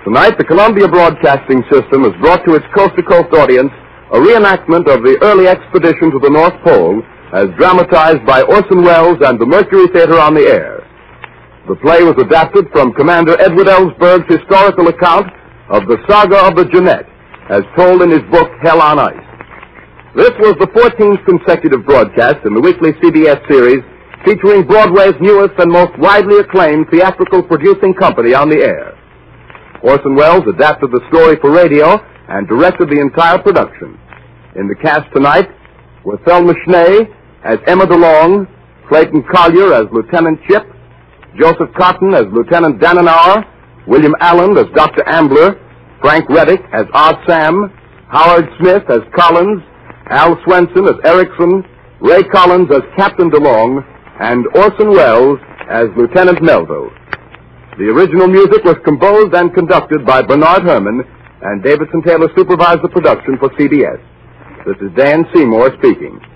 Tonight, the Columbia Broadcasting System has brought to its coast-to-coast audience a reenactment of the early expedition to the North Pole as dramatized by Orson Welles and the Mercury Theater on the air. The play was adapted from Commander Edward Ellsberg's historical account of the saga of the Jeannette, as told in his book, Hell on Ice. This was the 14th consecutive broadcast in the weekly CBS series featuring Broadway's newest and most widely acclaimed theatrical producing company on the air. Orson Welles adapted the story for radio and directed the entire production. In the cast tonight were Thelma Schnee as Emma DeLong, Clayton Collier as Lieutenant Chip, Joseph Cotton as Lieutenant Danenauer, William Allen as Dr. Ambler, Frank Reddick as Odd Sam, Howard Smith as Collins, Al Swenson as Erickson, Ray Collins as Captain DeLong, and Orson Welles as Lieutenant Melville. The original music was composed and conducted by Bernard Herrmann, and Davidson Taylor supervised the production for CBS. This is Dan Seymour speaking.